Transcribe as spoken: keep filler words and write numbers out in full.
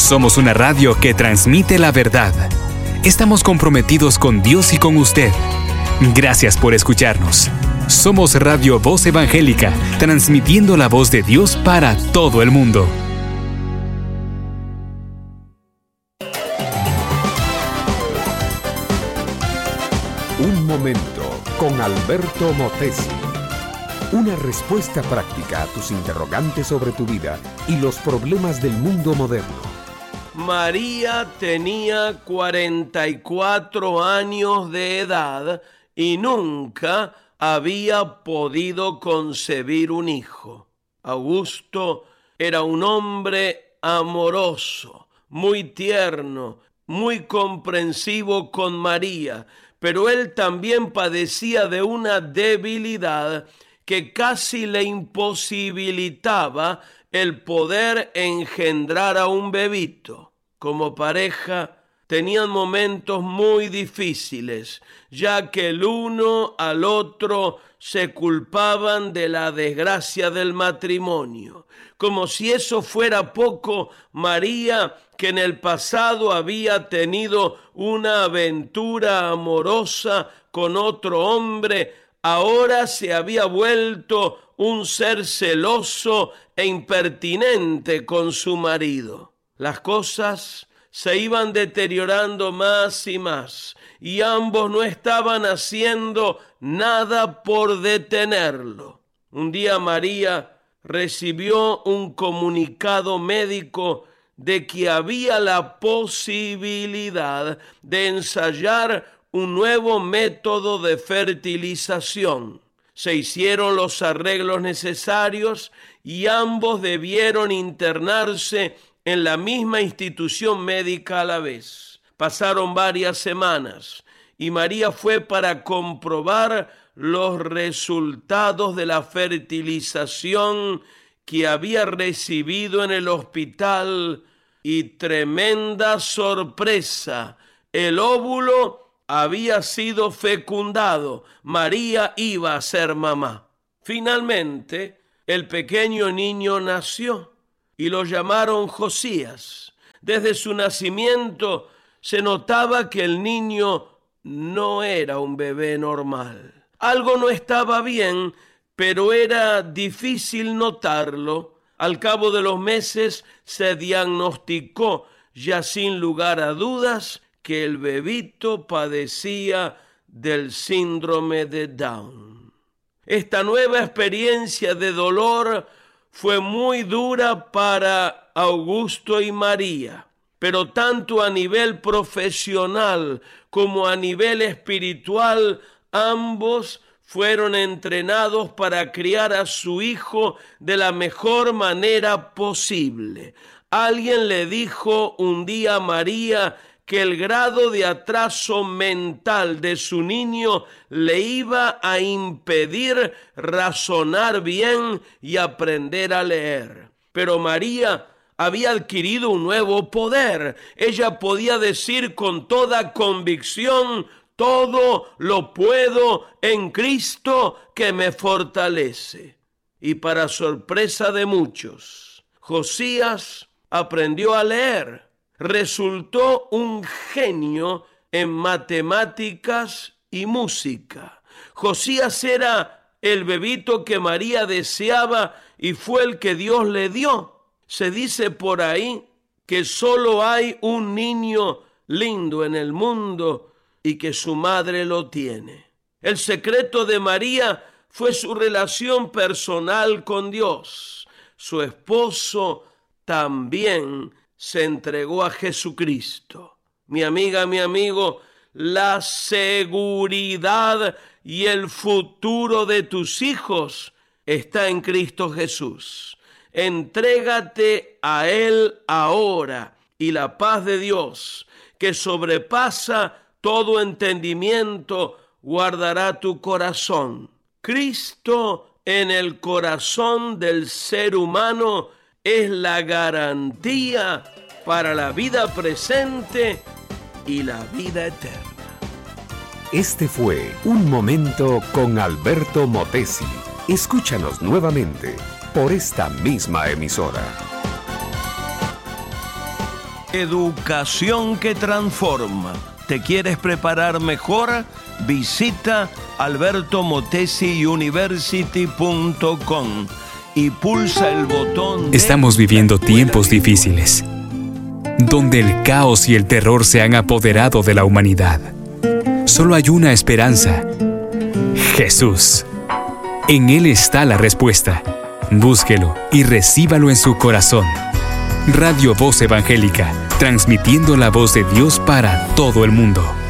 Somos una radio que transmite la verdad. Estamos comprometidos con Dios y con usted. Gracias por escucharnos. Somos Radio Voz Evangélica, transmitiendo la voz de Dios para todo el mundo. Un momento con Alberto Motesi. Una respuesta práctica a tus interrogantes sobre tu vida y los problemas del mundo moderno. María tenía cuarenta y cuatro años de edad y nunca había podido concebir un hijo. Augusto era un hombre amoroso, muy tierno, muy comprensivo con María, pero él también padecía de una debilidad que casi le imposibilitaba el poder engendrar a un bebito. Como pareja tenían momentos muy difíciles, ya que el uno al otro se culpaban de la desgracia del matrimonio. Como si eso fuera poco, María, que en el pasado había tenido una aventura amorosa con otro hombre, ahora se había vuelto un ser celoso e impertinente con su marido. Las cosas se iban deteriorando más y más, y ambos no estaban haciendo nada por detenerlo. Un día María recibió un comunicado médico de que había la posibilidad de ensayar un nuevo método de fertilización. Se hicieron los arreglos necesarios y ambos debieron internarse en la misma institución médica a la vez. Pasaron varias semanas y María fue para comprobar los resultados de la fertilización que había recibido en el hospital, y tremenda sorpresa, el óvulo había sido fecundado. María iba a ser mamá. Finalmente, el pequeño niño nació y lo llamaron Josías. Desde su nacimiento se notaba que el niño no era un bebé normal. Algo no estaba bien, pero era difícil notarlo. Al cabo de los meses se diagnosticó, ya sin lugar a dudas, que el bebito padecía del síndrome de Down. Esta nueva experiencia de dolor fue muy dura para Augusto y María, pero tanto a nivel profesional como a nivel espiritual, ambos fueron entrenados para criar a su hijo de la mejor manera posible. Alguien le dijo un día a María que el grado de atraso mental de su niño le iba a impedir razonar bien y aprender a leer. Pero María había adquirido un nuevo poder. Ella podía decir con toda convicción: todo lo puedo en Cristo que me fortalece. Y para sorpresa de muchos, Josías aprendió a leer. Resultó un genio en matemáticas y música. Josías era el bebito que María deseaba y fue el que Dios le dio. Se dice por ahí que solo hay un niño lindo en el mundo y que su madre lo tiene. El secreto de María fue su relación personal con Dios. Su esposo también se entregó a Jesucristo. Mi amiga, mi amigo, la seguridad y el futuro de tus hijos está en Cristo Jesús. Entrégate a Él ahora y la paz de Dios, que sobrepasa todo entendimiento, guardará tu corazón. Cristo en el corazón del ser humano es la garantía para la vida presente y la vida eterna. Este fue Un Momento con Alberto Motesi. Escúchanos nuevamente por esta misma emisora. Educación que transforma. ¿Te quieres preparar mejor? Visita alberto motesi university punto com y pulsa el botón de... Estamos viviendo tiempos difíciles, donde el caos y el terror se han apoderado de la humanidad. Solo hay una esperanza: Jesús. En Él está la respuesta. Búsquelo y recíbalo en su corazón. Radio Voz Evangélica, transmitiendo la voz de Dios para todo el mundo.